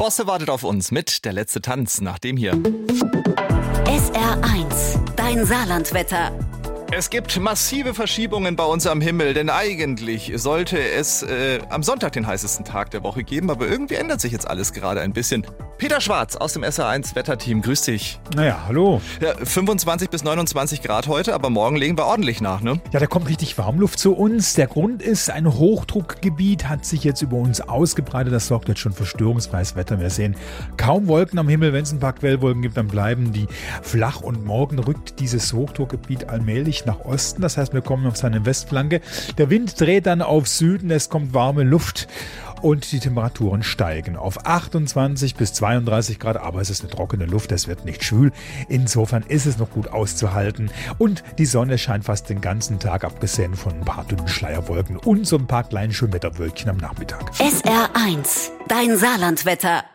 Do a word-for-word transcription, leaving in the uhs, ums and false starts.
Bosse wartet auf uns mit Der letzte Tanz nach dem hier. S R eins, dein Saarlandwetter. Es gibt massive Verschiebungen bei uns am Himmel, denn eigentlich sollte es äh, am Sonntag den heißesten Tag der Woche geben, aber irgendwie ändert sich jetzt alles gerade ein bisschen. Peter Schwarz aus dem S R eins Wetterteam, grüß dich. Naja, hallo. Ja, fünfundzwanzig bis neunundzwanzig Grad heute, aber morgen legen wir ordentlich nach, ne? Ja, da kommt richtig Warmluft zu uns. Der Grund ist, ein Hochdruckgebiet hat sich jetzt über uns ausgebreitet. Das sorgt jetzt schon für störungsfreies Wetter. Wir sehen kaum Wolken am Himmel. Wenn es ein paar Quellwolken gibt, dann bleiben die flach. Und morgen rückt dieses Hochdruckgebiet allmählich nach Osten. Das heißt, wir kommen auf seine Westflanke. Der Wind dreht dann auf Süden. Es kommt warme Luft. Und die Temperaturen steigen auf achtundzwanzig bis zweiunddreißig Grad, aber es ist eine trockene Luft, es wird nicht schwül. Insofern ist es noch gut auszuhalten. Und die Sonne scheint fast den ganzen Tag, abgesehen von ein paar dünnen Schleierwolken und so ein paar kleinen Schönwetterwölkchen am Nachmittag. S R eins, dein Saarlandwetter.